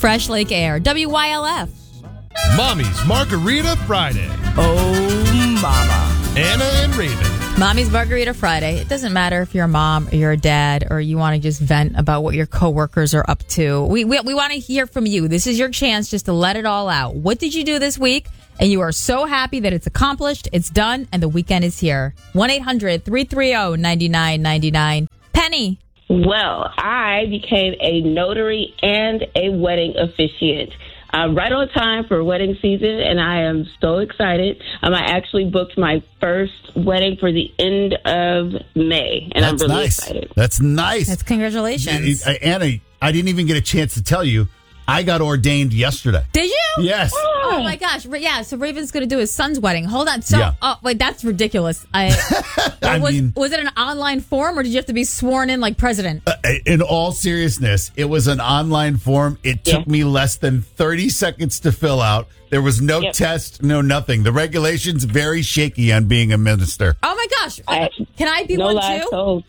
Fresh Lake Air, WYLF. Mommy's Margarita Friday. Oh, mama. Anna and Raven. Mommy's Margarita Friday. It doesn't matter if you're a mom or you're a dad or you want to just vent about what your coworkers are up to. We want to hear from you. This is your chance just to let it all out. What did you do this week? And you are so happy that it's accomplished, it's done, and the weekend is here. 1-800-330-9999. Penny. Well, I became a notary and a wedding officiant. Right on time for wedding season, and I am so excited. I actually booked my first wedding for the end of May, and I'm really excited. That's nice. That's congratulations. Anna, I didn't even get a chance to tell you, I got ordained yesterday. Did you? Yes. Oh my gosh. Yeah, so Raven's going to do his son's wedding. Hold on. So, Yeah. oh, wait, that's ridiculous. Was it an online form or did you have to be sworn in like president? In all seriousness, it was an online form. It took me less than 30 seconds to fill out. There was no test, no nothing. The regulations very shaky on being a minister. Oh my gosh. Can I be no one lies too? told.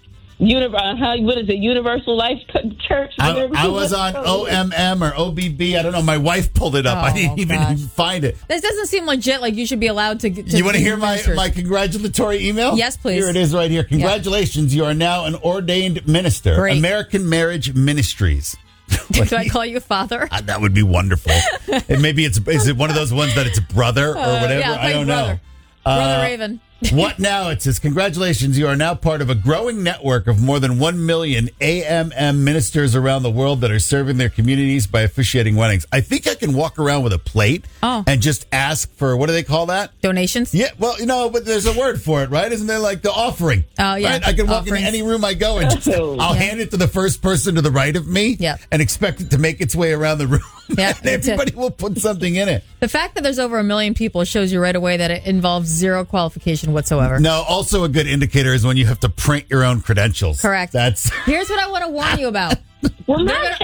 What is it? Universal Life Church? I was on OMM or OBB. I don't know. My wife pulled it up. I didn't even find it. This doesn't seem legit. Like you should be allowed to you want to hear my congratulatory email? Yes, please. Here it is right here. Congratulations. You are now an ordained minister. Great. American Marriage Ministries. Do I call you father? That would be wonderful. And maybe is it one of those ones that it's brother or whatever? Yeah, I don't brother. know. Brother Raven. What now? It says, congratulations. You are now part of a growing network of more than 1 million AMM ministers around the world that are serving their communities by officiating weddings. I think I can walk around with a plate and just ask for, what do they call that? Donations? Yeah, well, but there's a word for it, right? Isn't there like the offering? Oh, yeah. Right? I can walk into any room I go and just, I'll hand it to the first person to the right of me and expect it to make its way around the room. Yeah, and everybody will put something in it. The fact that there's over 1 million people shows you right away that it involves zero qualification whatsoever. No, also a good indicator is when you have to print your own credentials. Correct. Here's what I want to warn you about. Well,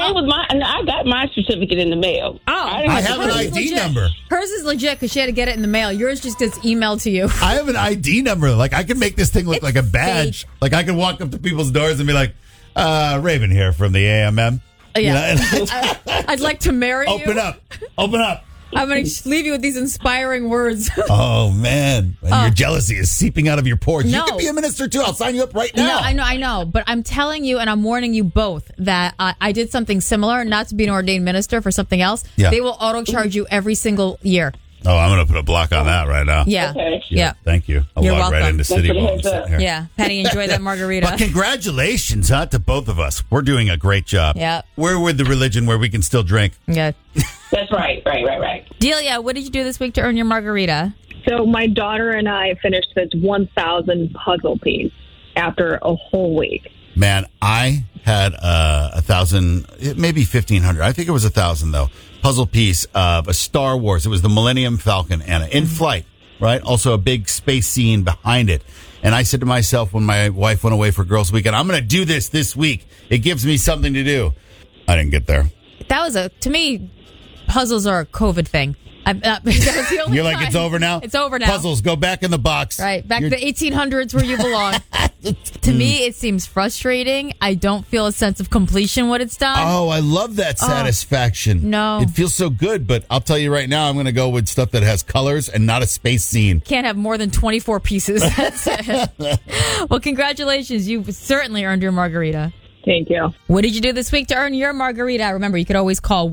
I got my certificate in the mail. I have an ID number. Hers is legit because she had to get it in the mail. Yours just gets emailed to you. I have an ID number. Like, I can make this thing look like a badge. Fake. Like, I can walk up to people's doors and be like, Raven here from the AMM. Yeah. I'd like to marry you. Open up. I'm going to leave you with these inspiring words. Oh, man. Your jealousy is seeping out of your pores. No. You can be a minister, too. I'll sign you up right now. No, I know. But I'm telling you, and I'm warning you both, that I did something similar, not to be an ordained minister, for something else. Yeah. They will auto-charge you every single year. Oh, I'm going to put a block on that right now. Yeah. Okay. Yeah. Thank you. I'll You're log right welcome. into City Hall and sit here. Yeah. Patty, enjoy that margarita. But congratulations, to both of us. We're doing a great job. Yeah. We're with the religion where we can still drink. Yeah. That's right. Delia, what did you do this week to earn your margarita? So my daughter and I finished this 1,000 puzzle piece after a whole week. Man, I had 1,000, maybe 1,500. I think it was 1,000 though. Puzzle piece of a Star Wars. It was the Millennium Falcon, Anna, in flight, right? Also a big space scene behind it. And I said to myself when my wife went away for Girls Weekend, I'm going to do this week. It gives me something to do. I didn't get there. That was to me, puzzles are a COVID thing. That was the only You're like, time. it's over now? It's over now. Puzzles, go back in the box. Right, back to the 1800s where you belong. To me, it seems frustrating. I don't feel a sense of completion when it's done. Oh, I love that satisfaction. No. It feels so good, but I'll tell you right now, I'm going to go with stuff that has colors and not a space scene. Can't have more than 24 pieces. That's it. Well, congratulations. You've certainly earned your margarita. Thank you. What did you do this week to earn your margarita? Remember, you could always call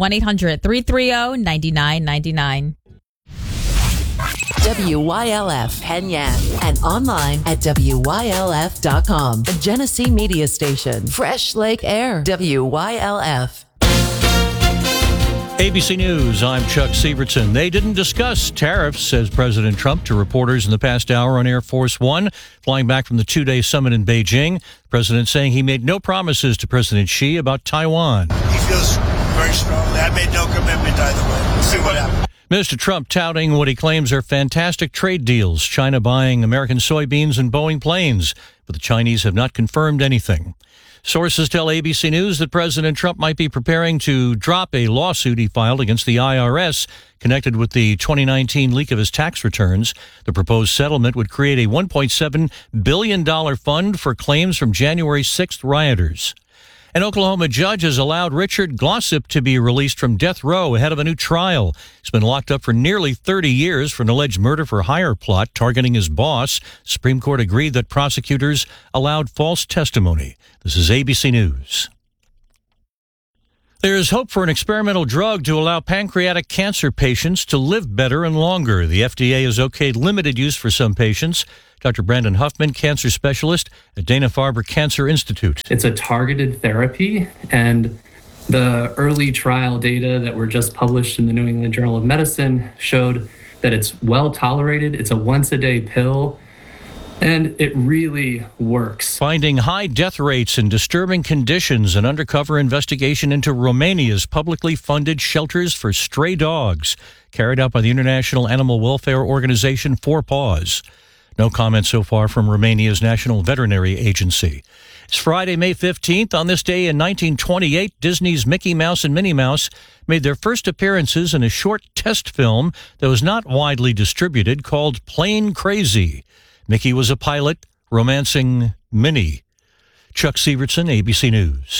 1-800-330-9999. WYLF Penyan and online at WYLF.com. The Genesee Media Station. Fresh Lake Air. WYLF. ABC News, I'm Chuck Sievertson. They didn't discuss tariffs, says President Trump to reporters in the past hour on Air Force One, flying back from the two-day summit in Beijing. The president saying he made no promises to President Xi about Taiwan. He feels very strongly. I made no commitment either way. We'll see what happens. Minister Trump touting what he claims are fantastic trade deals, China buying American soybeans and Boeing planes, but the Chinese have not confirmed anything. Sources tell ABC News that President Trump might be preparing to drop a lawsuit he filed against the IRS connected with the 2019 leak of his tax returns. The proposed settlement would create a $1.7 billion fund for claims from January 6th rioters. An Oklahoma judge has allowed Richard Glossip to be released from death row ahead of a new trial. He's been locked up for nearly 30 years for an alleged murder-for-hire plot targeting his boss. Supreme Court agreed that prosecutors allowed false testimony. This is ABC News. There's hope for an experimental drug to allow pancreatic cancer patients to live better and longer. The FDA has okayed limited use for some patients. Dr. Brandon Huffman, cancer specialist at Dana-Farber Cancer Institute. It's a targeted therapy, and the early trial data that were just published in the New England Journal of Medicine showed that it's well tolerated. It's a once-a-day pill, and it really works. Finding high death rates and disturbing conditions, an undercover investigation into Romania's publicly funded shelters for stray dogs, carried out by the international animal welfare organization Four Paws. No comment so far from Romania's National Veterinary Agency. It's Friday, May 15th. On this day in 1928, Disney's Mickey Mouse and Minnie Mouse made their first appearances in a short test film that was not widely distributed called Plane Crazy. Mickey was a pilot romancing Minnie. Chuck Sievertson, ABC News.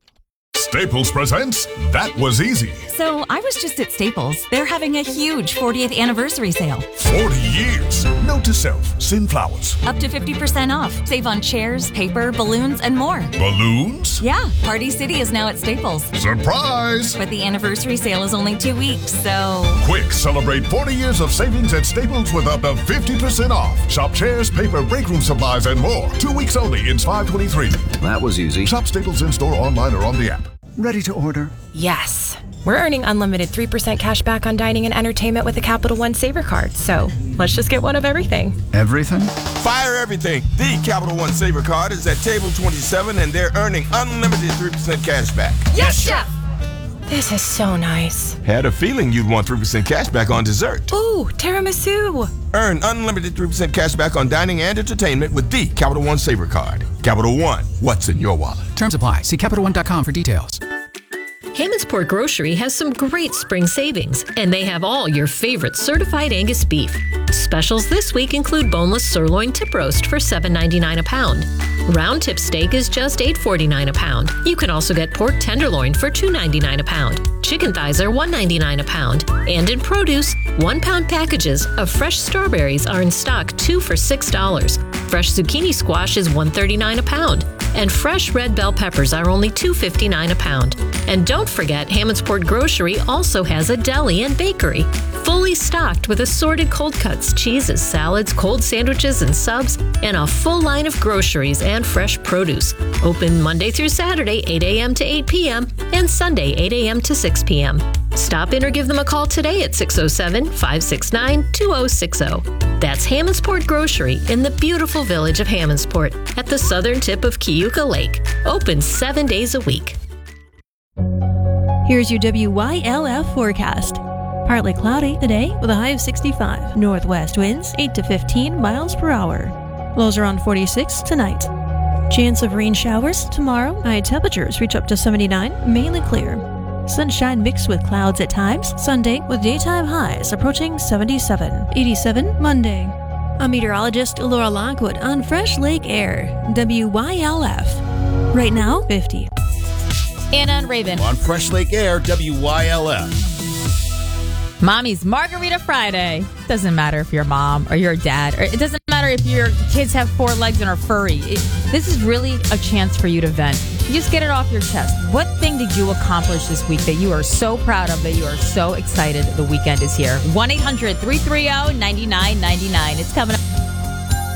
Staples presents That Was Easy. So I was just at Staples. They're having a huge 40th anniversary sale. 40 years. Note to self, send flowers. Up to 50% off. Save on chairs, paper, balloons, and more. Balloons? Yeah, Party City is now at Staples. Surprise! But the anniversary sale is only 2 weeks, so... Quick, celebrate 40 years of savings at Staples with up to 50% off. Shop chairs, paper, break room supplies, and more. 2 weeks only. It's $5.23. That was easy. Shop Staples in-store, online, or on the app. Ready to order? Yes. We're earning unlimited 3% cash back on dining and entertainment with the Capital One Saver Card, so let's just get one of everything. Everything? Fire everything. The Capital One Saver Card is at table 27, and they're earning unlimited 3% cash back. Yes, Chef! This is so nice. Had a feeling you'd want 3% cash back on dessert. Ooh, tiramisu. Earn unlimited 3% cash back on dining and entertainment with the Capital One Saver Card. Capital One, what's in your wallet? Terms apply. See CapitalOne.com for details. Hammondsport Grocery has some great spring savings, and they have all your favorite certified Angus beef. Specials this week include boneless sirloin tip roast for $7.99 a pound. Round tip steak is just $8.49 a pound. You can also get pork tenderloin for $2.99 a pound. Chicken thighs are $1.99 a pound. And in produce, 1 pound packages of fresh strawberries are in stock 2 for $6. Fresh zucchini squash is $1.39 a pound. And fresh red bell peppers are only $2.59 a pound. And don't forget, Hammondsport Grocery also has a deli and bakery, fully stocked with assorted cold cuts, cheeses, salads, cold sandwiches, and subs, and a full line of groceries and fresh produce. Open Monday through Saturday, 8 a.m. to 8 p.m., and Sunday, 8 a.m. to 6 p.m. Stop in or give them a call today at 607-569-2060. That's Hammondsport Grocery in the beautiful village of Hammondsport at the southern tip of Keuka Lake. Open 7 days a week. Here's your WYLF forecast. Partly cloudy today with a high of 65. Northwest winds 8 to 15 miles per hour. Lows around 46 tonight. Chance of rain showers tomorrow. High temperatures reach up to 79, mainly clear. Sunshine mixed with clouds at times. Sunday with daytime highs approaching 77. 87 Monday. I'm meteorologist Laura Lockwood on Fresh Lake Air. WYLF. Right now, 50. And on Raven. On Fresh Lake Air, WYLF. Mommy's Margarita Friday. Doesn't matter if you're a mom or you're a dad, or it doesn't matter if your kids have 4 legs and are furry. This is really a chance for you to vent. You just get it off your chest. What thing did you accomplish this week that you are so proud of, that you are so excited the weekend is here? 1-800-330-9999. It's coming up.